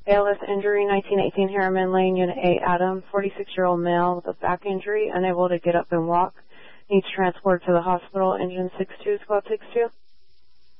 ALS injury, 1918 Harriman Lane, Unit 8, Adam, 46-year-old male with a back injury, unable to get up and walk, needs transport to the hospital, engine 62, squad 62.